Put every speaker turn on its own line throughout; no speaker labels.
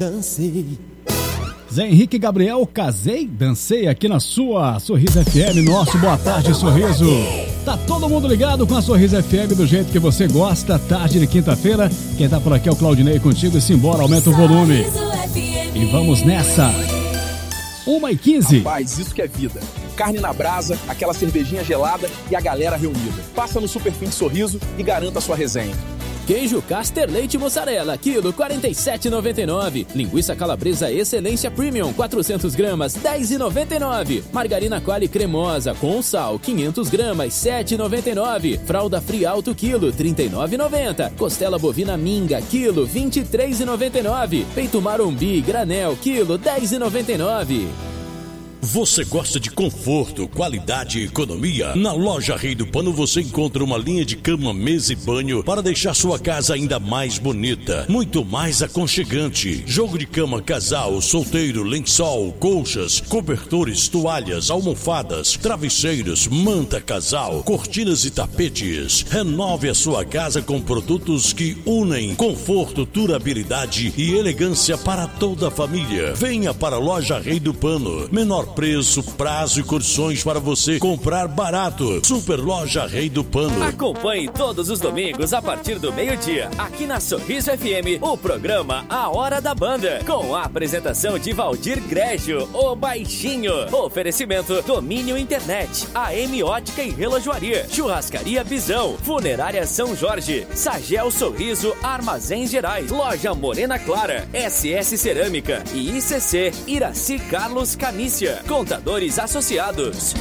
dancei.
Zé Henrique e Gabriel, casei, dancei aqui na sua Sorriso FM. Nosso boa tarde, Sorriso. Tá todo mundo ligado com a Sorriso FM do jeito que você gosta. Tarde de quinta-feira. Quem tá por aqui é o Claudinei contigo. Simbora, aumenta o volume. E vamos nessa. 1h15.
Rapaz, isso que é vida. Carne na brasa, aquela cervejinha gelada e a galera reunida. Passa no Superfim de Sorriso e garanta a sua resenha.
Queijo Caster Leite Mussarela, quilo 47,99. Linguiça Calabresa Excelência Premium, 400 gramas, 10,99. Margarina Quali cremosa com sal, 500 gramas, 7,99. Fralda Free Alto, quilo 39,90. Costela bovina Minga, quilo 23,99. Peito Marumbi Granel, quilo 10,99.
Você gosta de conforto, qualidade e economia? Na loja Rei do Pano você encontra uma linha de cama, mesa e banho para deixar sua casa ainda mais bonita, muito mais aconchegante. Jogo de cama casal, solteiro, lençol, colchas, cobertores, toalhas, almofadas, travesseiros, manta casal, cortinas e tapetes. Renove a sua casa com produtos que unem conforto, durabilidade e elegância para toda a família. Venha para a loja Rei do Pano. Menor preço, prazo e condições para você comprar barato. Super Loja Rei do Pano.
Acompanhe todos os domingos a partir do meio-dia, aqui na Sorriso FM, o programa A Hora da Banda, com a apresentação de Valdir Grégio, o Baixinho. Oferecimento Domínio Internet, AM Ótica e Relojoaria, Churrascaria Bisão, Funerária São Jorge, Sagel Sorriso Armazéns Gerais, Loja Morena Clara, SS Cerâmica e ICC Iraci Carlos Canícia. Contadores Associados.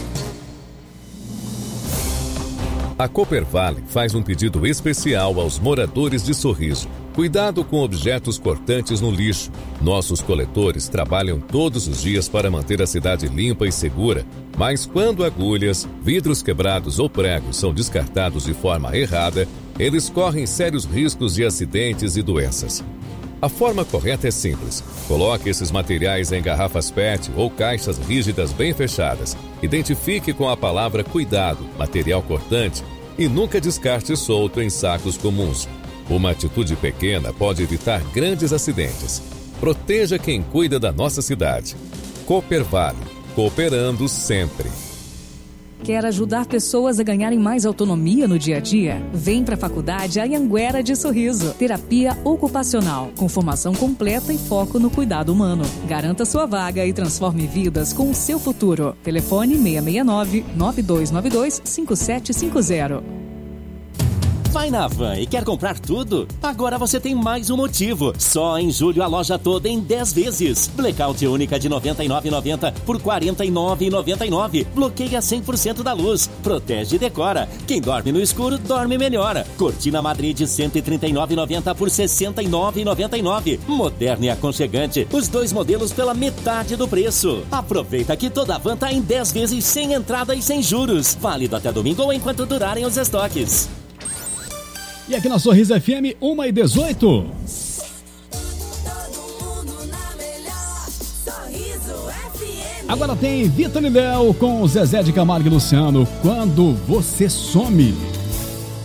A Coopervale faz um pedido especial aos moradores de Sorriso. Cuidado com objetos cortantes no lixo. Nossos coletores trabalham todos os dias para manter a cidade limpa e segura, mas quando agulhas, vidros quebrados ou pregos são descartados de forma errada, eles correm sérios riscos de acidentes e doenças. A forma correta é simples. Coloque esses materiais em garrafas PET ou caixas rígidas bem fechadas. Identifique com a palavra cuidado, material cortante, e nunca descarte solto em sacos comuns. Uma atitude pequena pode evitar grandes acidentes. Proteja quem cuida da nossa cidade. Coopervale, cooperando sempre.
Quer ajudar pessoas a ganharem mais autonomia no dia a dia? Vem para a Faculdade Anhanguera de Sorriso. Terapia ocupacional, com formação completa e foco no cuidado humano. Garanta sua vaga e transforme vidas com o seu futuro. Telefone 669-9292-5750.
Vai na Van e quer comprar tudo? Agora você tem mais um motivo. Só em julho a loja toda em 10 vezes. Blackout única de R$ 99,90 por R$ 49,99. Bloqueia 100% da luz. Protege e decora. Quem dorme no escuro, dorme melhor. Cortina Madrid de R$ 139,90 por R$ 69,99. Moderna e aconchegante. Os dois modelos pela metade do preço. Aproveita que toda a Van tá em 10 vezes sem entrada e sem juros. Válido até domingo ou enquanto durarem os estoques.
E aqui na Sorriso FM, 1h18. Agora tem Vitor e Léo com Zezé de Camargo e Luciano, Quando Você Some.